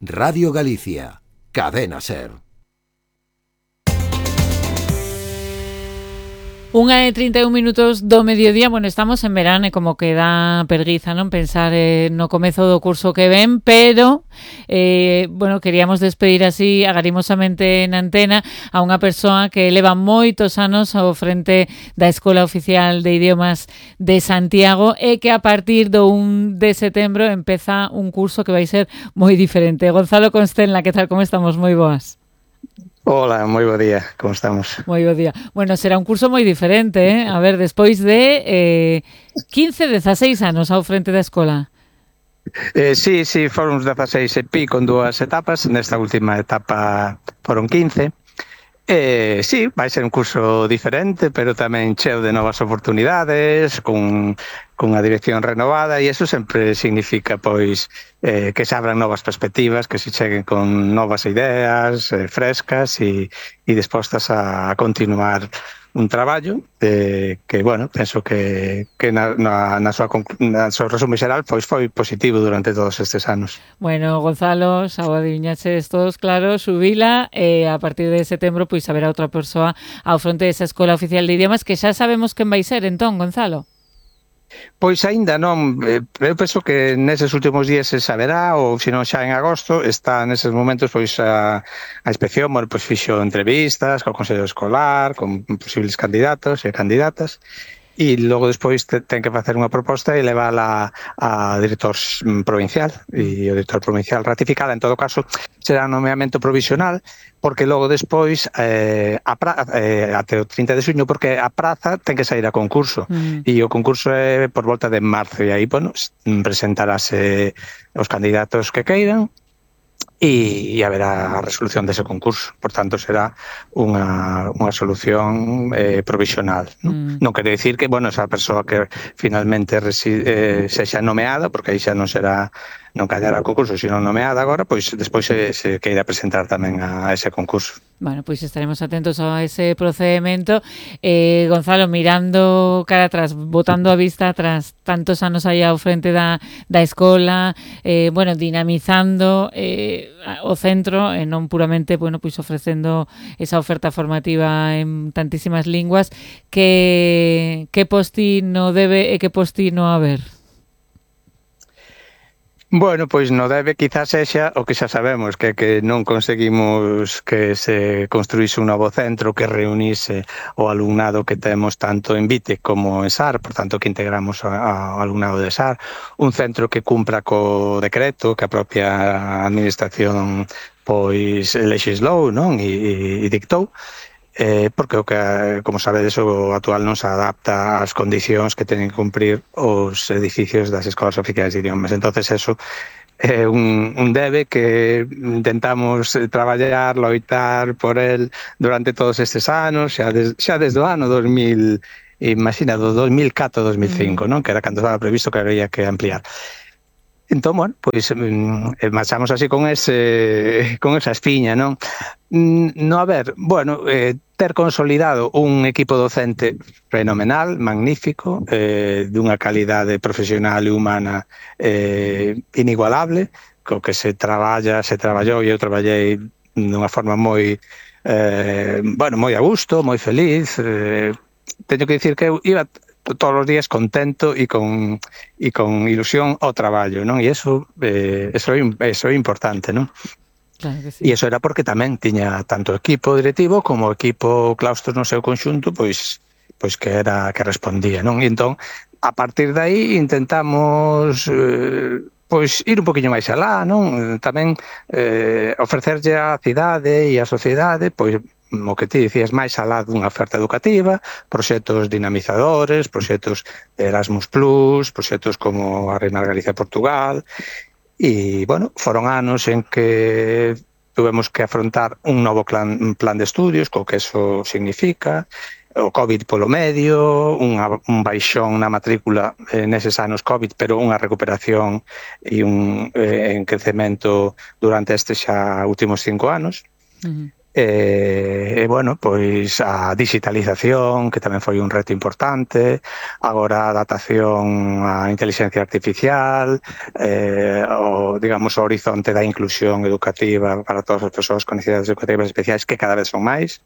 Radio Galicia, Cadena Ser. 1:31 do mediodía. Bueno, estamos en verano e como que dá perguiza non pensar no comezo do curso que ven, pero bueno, queríamos despedir así agarimosamente na antena a unha persoa que leva moitos anos ao frente da Escola Oficial de Idiomas de Santiago e que a partir do 1 de setembro empeza un curso que vai ser moi diferente. Gonzalo Constenla, que tal, como estamos? Moi boas. Hola, moi bo día, como estamos? Moi bo día. Bueno, será un curso moi diferente, eh? A ver, despois de 16 anos ao frente da escola. Sí, foron uns 16 e pico en dúas etapas, nesta última etapa foron 15. Sí, vai ser un curso diferente, pero tamén cheo de novas oportunidades, cunha dirección renovada, e iso sempre significa, pois, que se abran novas perspectivas, que se cheguen con novas ideas frescas e dispostas a continuar un traballo que, bueno, penso que na súa resumo xeral pois foi positivo durante todos estes anos. Bueno, Gonzalo, xa o adiviñaches todos, claro, xubila e a partir de setembro pois haberá outra persoa ao fronte desa Escola Oficial de Idiomas, que xa sabemos quen vai ser, entón, Gonzalo. Pois aínda non, eu penso que neses últimos días se saberá, ou se non xa en agosto, está neses momentos pois a inspección, bueno, pois fixo entrevistas co Consello Escolar, con posibles candidatos e candidatas, e logo despois ten que facer unha proposta e levala a director provincial, e o director provincial ratificala. En todo caso, será un nomeamento provisional, porque logo despois até o 30 de xuño, porque a praza ten que sair a concurso, e o concurso é por volta de marzo, e aí, bueno, presentarase os candidatos que queiran, e haberá a resolución dese concurso. Por tanto, será unha solución provisional. Non quere dicir que, bueno, esa persoa que finalmente sexa nomeada, porque aí xa non será, non callará o concurso, sino nomeada agora, pois despois se queira presentar tamén a ese concurso. Bueno, pois estaremos atentos a ese procedimento. Gonzalo, mirando cara atrás, botando a vista atrás, tantos anos aí ao frente da escola, bueno, dinamizando o centro, e non puramente, bueno, pois ofrecendo esa oferta formativa en tantísimas linguas, que posti no debe e que posti no haber? Bueno, pois no debe quizás sexa o que xa sabemos, que non conseguimos que se construíse un novo centro que reunise o alumnado que temos tanto en VITE como en SAR, por tanto que integramos ao alumnado de SAR, un centro que cumpra co decreto que a propia administración pois lexislou, non? E dictou, porque o que, como sabedes, o actual non se adapta ás condicións que teñen que cumprir os edificios das escolas oficiais de idiomas. Entonces eso é un debe que intentamos traballar, loitar por el durante todos estes anos, xa desde o ano 2000, imagina, do 2004-2005, non? Que era cando estaba previsto que había que ampliar. Entón, bueno, pois marchamos así con esa espiña, non? No haber, bueno, ter consolidado un equipo docente fenomenal, magnífico, dunha calidade profesional e humana inigualable, co que se traballou e eu traballei dunha forma moi, bueno, moi a gusto, moi feliz. Teño que dicir que eu iba todos os días contento e con ilusión ao traballo, non? E eso é importante, non? Claro que sí. E iso era porque tamén tiña tanto equipo directivo como equipo claustro no seu conxunto, pois que respondía, non? E entón, a partir de aí intentamos pois ir un poquinho máis alá, non? Tamén ofrecerlle á cidade e á sociedade, pois o que ti dicías, máis alá dunha oferta educativa, proxectos dinamizadores, proxectos de Erasmus+, proxectos como a Reina de Galicia Portugal, e, bueno, foron anos en que tuvemos que afrontar un novo plan de estudios, co que eso significa, o COVID polo medio, un baixón na matrícula neses anos COVID, pero unha recuperación e un crecemento durante estes xa últimos 5 anos. E, bueno, pois a digitalización, que tamén foi un reto importante, agora a adaptación á inteligencia artificial, o digamos, o horizonte da inclusión educativa para todas as persoas con necesidades educativas especiais, que cada vez son máis.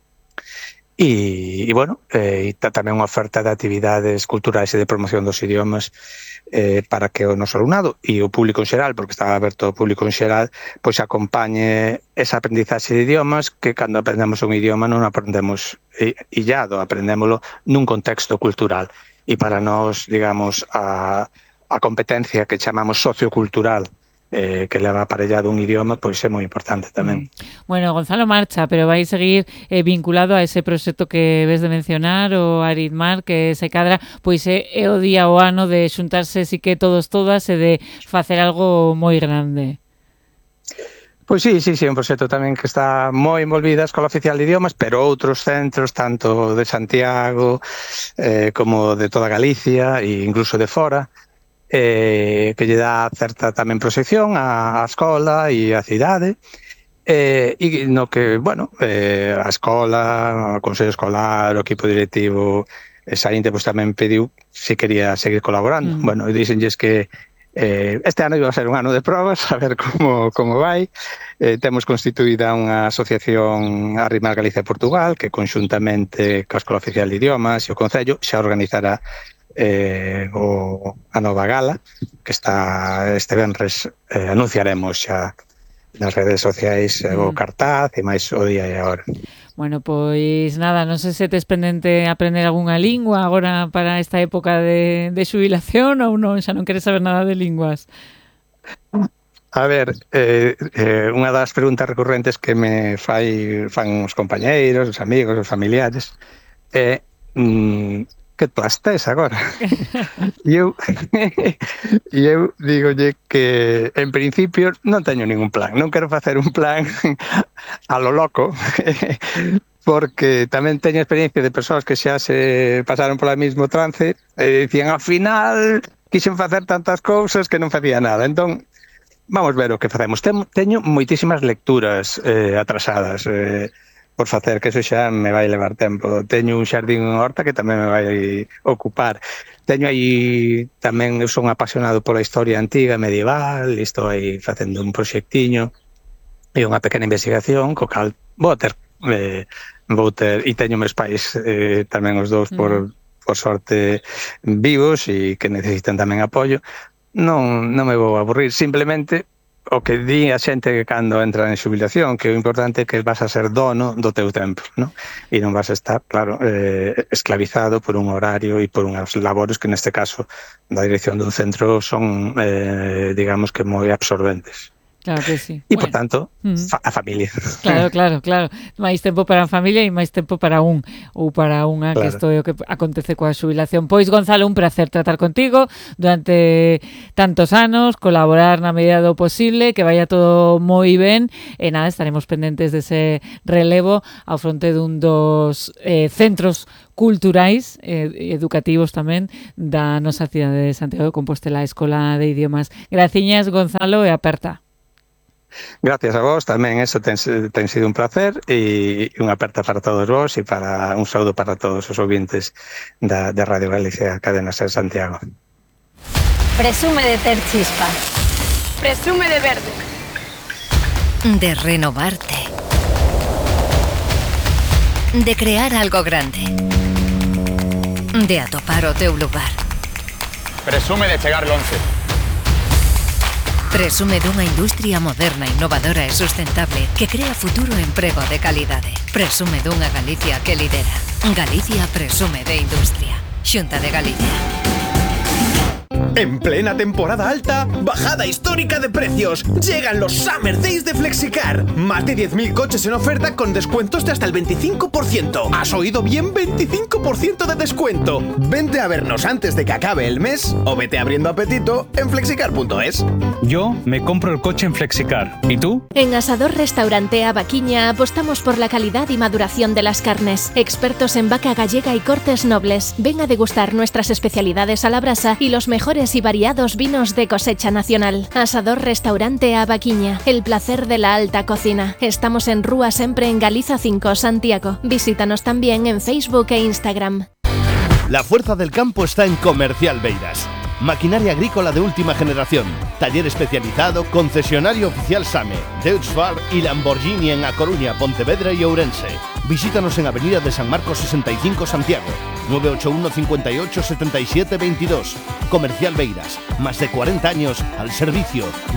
E bueno, tamén unha oferta de actividades culturais e de promoción dos idiomas para que o noso alumnado e o público en xeral, porque está aberto ao público en xeral, pois acompañe esa aprendizaxe de idiomas, que cando aprendemos un idioma non aprendemos illado, aprendémolo nun contexto cultural. E para nós, digamos, a competencia que chamamos sociocultural, que leva aparellado un idioma, pois é moi importante tamén. Bueno, Gonzalo marcha, pero vai seguir vinculado a ese proxecto que ves de mencionar, o Aritmar, que se cadra, pois é o día o ano de xuntarse si que todos todas e de facer algo moi grande. Pois sí, é un proxecto tamén que está moi envolvida a Escola Oficial de Idiomas, pero outros centros, tanto de Santiago como de toda Galicia e incluso de fora, que lle dá certa tamén proxección á escola e á cidade, e no que, bueno, a escola, o Consello Escolar, o equipo directivo saínte, pois tamén pediu se quería seguir colaborando. Bueno, e díxenlles que este ano iba a ser un ano de probas, a ver como vai. Temos constituída unha asociación Aritmar Galicia e Portugal, que conxuntamente coa Escola Oficial de Idiomas e o Concello xa organizará a nova gala, que está este venres, anunciaremos xa nas redes sociais o cartaz e máis o día e a hora. Bueno, pois nada, non sei se tes pendente aprender algunha lingua agora para esta época de xubilación ou non, xa non queres saber nada de linguas. A ver, unha das preguntas recurrentes que me fan os compañeiros, os amigos, os familiares é que todas tes agora? E eu digolle que en principio non teño ningún plan, non quero facer un plan a lo loco, porque tamén teño experiencia de persoas que xa se pasaron polo mesmo trance e dicían, ao final quixen facer tantas cousas que non facía nada. Entón, vamos ver o que facemos. Teño moitísimas lecturas atrasadas por facer, que eso xa me vai levar tempo. Teño un xardín en horta que tamén me vai ocupar. Teño aí tamén, eu son apasionado pola historia antiga, medieval, e estou aí facendo un proxectiño e unha pequena investigación co cal vou ter e teño meus pais tamén os dous por sorte vivos e que necesitan tamén apoio. Non me vou aburrir, simplemente o que di a xente que cando entra en xubilación, que o importante é que vas a ser dono do teu tempo, non? E non vas a estar, claro, esclavizado por un horario e por unhas labores que neste caso da dirección dun centro son, digamos que moi absorbentes. Claro que sí. E, por tanto, a familia. Claro. Máis tempo para a familia e máis tempo para un ou para unha, claro. Que isto é o que acontece coa xubilación. Pois, Gonzalo, un placer tratar contigo durante tantos anos, colaborar na medida do posible, que vaya todo moi ben, e nada, estaremos pendentes dese relevo ao fronte dun dos centros culturais e educativos tamén da nosa cidade de Santiago de Compostela, a Escola de Idiomas. Graciñas, Gonzalo, e aperta. Gracias a vos, tamén eso ten sido un placer e unha aperta para todos vos e para un saúdo para todos os ouvintes de Radio Galicia, Cadena Ser Santiago. Presume de ter chispa. Presume de verde. De renovarte. De crear algo grande. De atopar o teu lugar. Presume de chegar longe. Presume dunha industria moderna, innovadora e sustentable que crea futuro e emprego de calidade. Presume dunha Galicia que lidera. Galicia presume de industria. Xunta de Galicia. En plena temporada alta, bajada histórica de precios. Llegan los Summer Days de Flexicar. Más de 10.000 coches en oferta con descuentos de hasta el 25%. ¿Has oído bien? 25% de descuento. Vente a vernos antes de que acabe el mes o vete abriendo apetito en flexicar.es. Yo me compro el coche en Flexicar. ¿Y tú? En Asador Restaurante Avaquiña apostamos por la calidad y maduración de las carnes. Expertos en vaca gallega y cortes nobles. Ven a degustar nuestras especialidades a la brasa y los mejores y variados vinos de cosecha nacional. Asador Restaurante Avaquiña, el placer de la alta cocina. Estamos en Rúa Sempre en Galiza 5, Santiago. Visítanos también en Facebook e Instagram. La fuerza del campo está en Comercial Beiras. Maquinaria agrícola de última generación. Taller especializado, concesionario oficial SAME, Deutz-Fahr y Lamborghini en A Coruña, Pontevedra y Ourense. Visítanos en Avenida de San Marcos 65 Santiago, 981 58 77 22. Comercial Beiras, más de 40 años al servicio